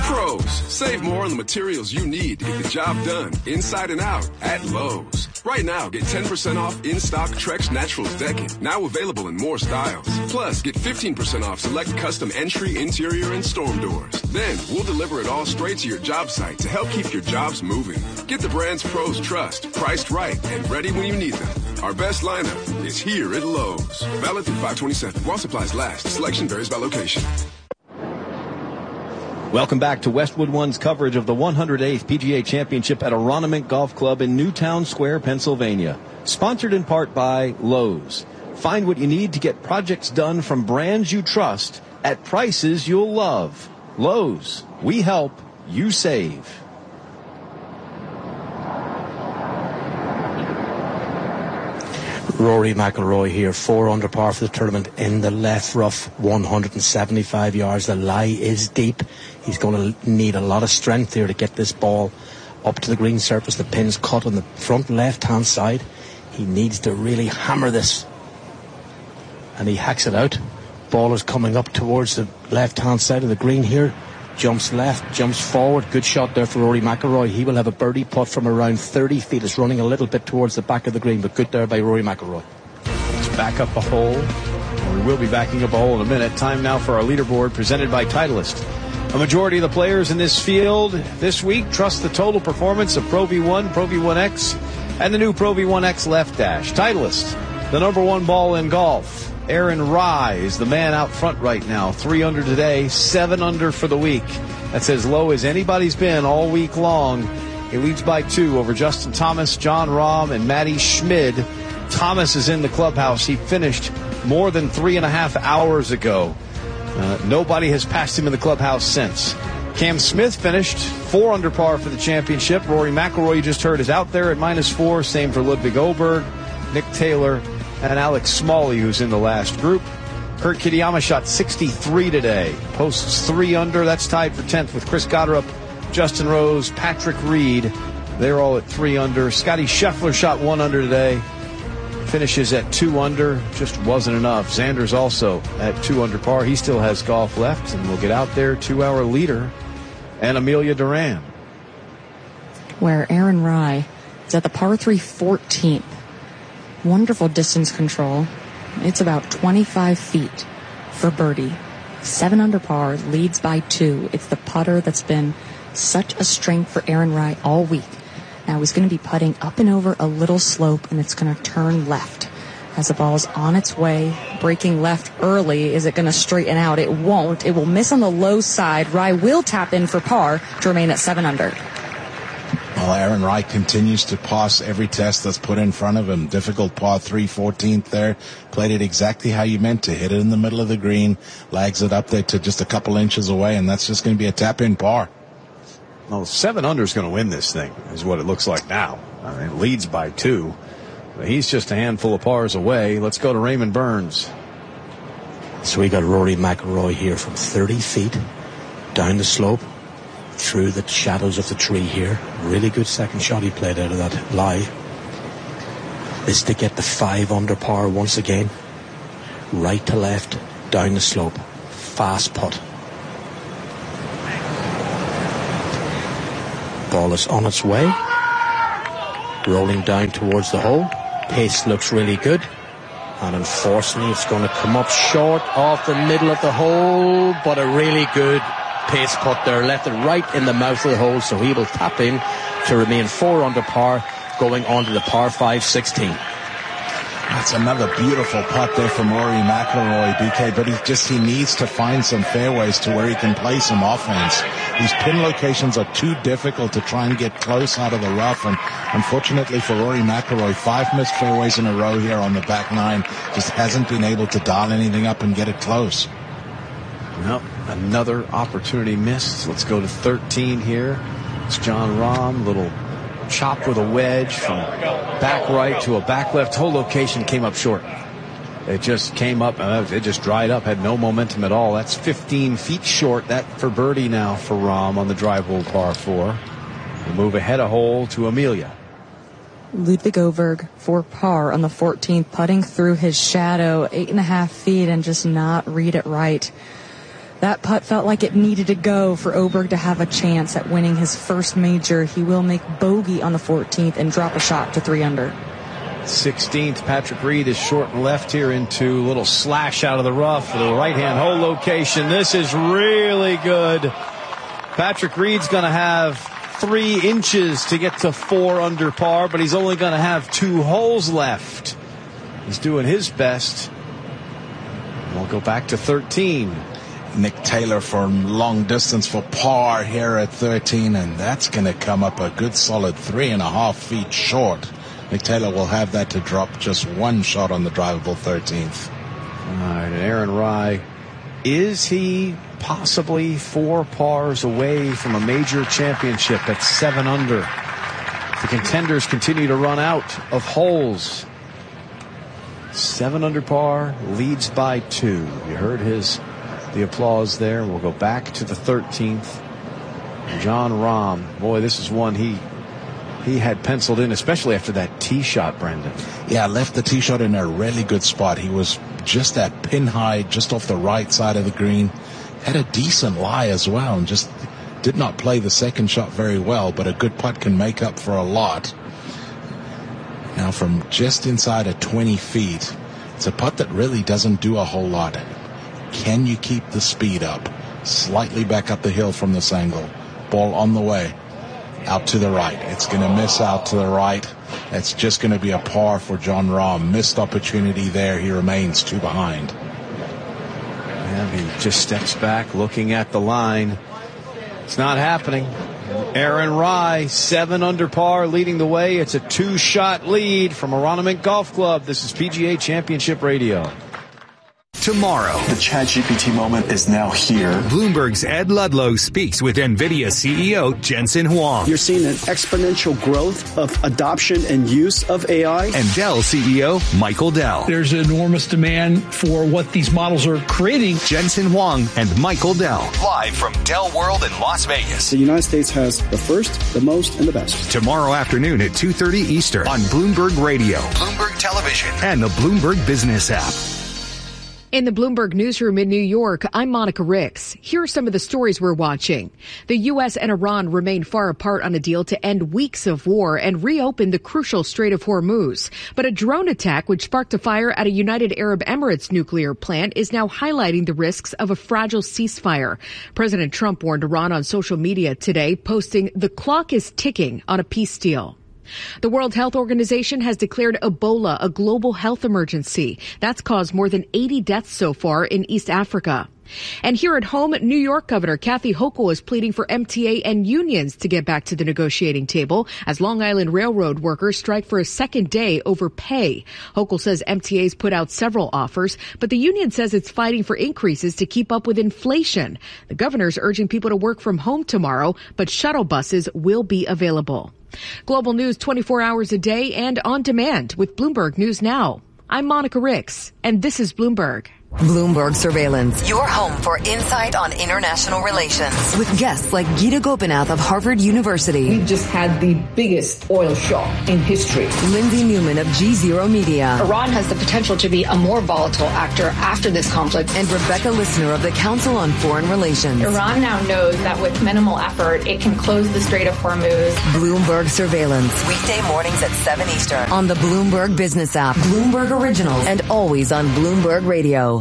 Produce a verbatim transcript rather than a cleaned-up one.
Pros, save more on the materials you need to get the job done inside and out at Lowe's. Right now, get ten percent off in-stock Trex Naturals decking, now available in more styles. Plus, get fifteen percent off select custom entry, interior, and storm doors. Then, we'll deliver it all straight to your job site to help keep your jobs moving. Get the brands pros trust, priced right, and ready when you need them. Our best lineup is here at Lowe's. Valid through five twenty-seven. While supplies last. Selection varies by location. Welcome back to Westwood One's coverage of the one hundred eighth P G A Championship at Aronimink Golf Club in Newtown Square, Pennsylvania. Sponsored in part by Lowe's. Find what you need to get projects done from brands you trust at prices you'll love. Lowe's. We help. You save. Rory McIlroy here, four under par for the tournament in the left rough, one hundred seventy-five yards. The lie is deep. He's going to need a lot of strength here to get this ball up to the green surface. The pin's cut on the front left-hand side. He needs to really hammer this. And he hacks it out. Ball is coming up towards the left-hand side of the green here. Jumps left, jumps forward. Good shot there for Rory McIlroy. He will have a birdie putt from around thirty feet. It's running a little bit towards the back of the green, but good there by Rory McIlroy. Let's back up a hole. We will be backing up a hole in a minute. Time now for our leaderboard presented by Titleist. A majority of the players in this field this week trust the total performance of Pro V one, Pro V one X, and the new Pro V one X Left Dash. Titleist, the number one ball in golf. Aaron Rai is the man out front right now. Three under today, seven under for the week. That's as low as anybody's been all week long. He leads by two over Justin Thomas, John Rahm, and Matty Schmid. Thomas is in the clubhouse. He finished more than three and a half hours ago. Uh, nobody has passed him in the clubhouse since. Cam Smith finished four under par for the championship. Rory McIlroy, you just heard, is out there at minus four. Same for Ludwig Oberg, Nick Taylor, and Alex Smalley, who's in the last group. Kurt Kitayama shot sixty-three today. Posts three under. That's tied for tenth with Chris Goddard, Justin Rose, Patrick Reed. They're all at three under. Scotty Scheffler shot one under today. Finishes at two under. Just wasn't enough. Xander's also at two under par. He still has golf left, and we'll get out there to our leader, and Amelia Duran. Where Aaron Rai is at the par three fourteenth. Wonderful distance control. It's about twenty-five feet for birdie. Seven under par, leads by two. It's the putter that's been such a strength for Aaron Rai all week. Now he's going to be putting up and over a little slope, and it's going to turn left. As the ball's on its way, breaking left early, is it going to straighten out? It won't. It will miss on the low side. Rai will tap in for par to remain at seven under. Well, Aaron Rai continues to pass every test that's put in front of him. Difficult par three fourteenth there. Played it exactly how you meant to. Hit it in the middle of the green. Lags it up there to just a couple inches away, and that's just going to be a tap-in par. Well, seven under is going to win this thing, is what it looks like now. I mean, it leads by two. But he's just a handful of pars away. Let's go to Raymond Burns. So we got Rory McIlroy here from thirty feet down the slope, through the shadows of the tree here. Really good second shot he played out of that lie. This to get the five under par once again. Right to left, down the slope. Fast putt. Ball is on its way. Rolling down towards the hole. Pace looks really good. And unfortunately it's going to come up short off the middle of the hole, but a really good pace putt there, left it right in the mouth of the hole, so he will tap in to remain four under par, going on to the par five sixteen. That's another beautiful putt there from Rory McIlroy, B K, but he just he needs to find some fairways to where he can play some offense. These pin locations are too difficult to try and get close out of the rough, and unfortunately for Rory McIlroy, five missed fairways in a row here on the back nine. Just hasn't been able to dial anything up and get it close. Well, another opportunity missed. Let's go to thirteen here. It's John Rahm, little chop with a wedge from back right to a back left. Whole location came up short. It just came up, uh, it just dried up, had no momentum at all. That's fifteen feet short. That for birdie now for Rahm on the drive hole par four. We move ahead a hole to Amelia. Ludwig Oberg for par on the fourteenth, putting through his shadow, eight and a half feet, and just not read it right. That putt felt like it needed to go for Åberg to have a chance at winning his first major. He will make bogey on the fourteenth and drop a shot to three under. sixteenth, Patrick Reed is short and left here into a little slash out of the rough for the right-hand hole location. This is really good. Patrick Reed's going to have three inches to get to four under par, but he's only going to have two holes left. He's doing his best. We'll go back to thirteen. Nick Taylor for long distance for par here at thirteen, and that's going to come up a good solid three and a half feet short. Nick Taylor will have that to drop just one shot on the drivable thirteenth. All right, and Aaron Rai, is he possibly four pars away from a major championship at seven under? The contenders continue to run out of holes. Seven under par, leads by two. You heard his the applause there. We'll go back to the thirteenth. Jon Rahm, boy, this is one he he had penciled in, especially after that tee shot, Brendan. Yeah, left the tee shot in a really good spot. He was just at pin high, just off the right side of the green. Had a decent lie as well, and just did not play the second shot very well, but a good putt can make up for a lot. Now from just inside of twenty feet, it's a putt that really doesn't do a whole lot. Can you keep the speed up? Slightly back up the hill from this angle. Ball on the way. Out to the right. It's going to miss out to the right. It's just going to be a par for Jon Rahm. Missed opportunity there. He remains two behind. And he just steps back looking at the line. It's not happening. Aaron Rai, seven under par, leading the way. It's a two-shot lead from Aronimink Golf Club. This is P G A Championship Radio. Tomorrow, the ChatGPT moment is now here. Bloomberg's Ed Ludlow speaks with NVIDIA C E O Jensen Huang. You're seeing an exponential growth of adoption and use of A I. And Dell C E O Michael Dell. There's enormous demand for what these models are creating. Jensen Huang and Michael Dell. Live from Dell World in Las Vegas. The United States has the first, the most, and the best. Tomorrow afternoon at two thirty Eastern on Bloomberg Radio, Bloomberg Television, and the Bloomberg Business app. In the Bloomberg newsroom in New York, I'm Monica Ricks. Here are some of the stories we're watching. The U S and Iran remain far apart on a deal to end weeks of war and reopen the crucial Strait of Hormuz. But a drone attack which sparked a fire at a United Arab Emirates nuclear plant is now highlighting the risks of a fragile ceasefire. President Trump warned Iran on social media today, posting, "The clock is ticking on a peace deal." The World Health Organization has declared Ebola a global health emergency. That's caused more than eighty deaths so far in East Africa. And here at home, New York Governor Kathy Hochul is pleading for M T A and unions to get back to the negotiating table as Long Island Railroad workers strike for a second day over pay. Hochul says M T A's put out several offers, but the union says it's fighting for increases to keep up with inflation. The governor's urging people to work from home tomorrow, but shuttle buses will be available. Global news twenty-four hours a day and on demand with Bloomberg News Now. I'm Monica Ricks, and this is Bloomberg. Bloomberg Surveillance, your home for insight on international relations. With guests like Gita Gopinath of Harvard University. We've just had the biggest oil shock in history. Lindsay Newman of G Zero Media. Iran has the potential to be a more volatile actor after this conflict. And Rebecca Lissner of the Council on Foreign Relations. Iran now knows that with minimal effort, it can close the Strait of Hormuz. Bloomberg Surveillance. Weekday mornings at seven Eastern. On the Bloomberg Business app, Bloomberg Originals, and always on Bloomberg Radio.